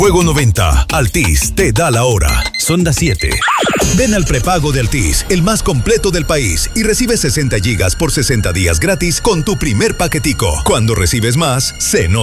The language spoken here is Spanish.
Juego 90, Altis te da la hora. Son las 7. Ven al prepago de Altis, el más completo del país, y recibe 60 gigas por 60 días gratis con tu primer paquetico. Cuando recibes más, se nota.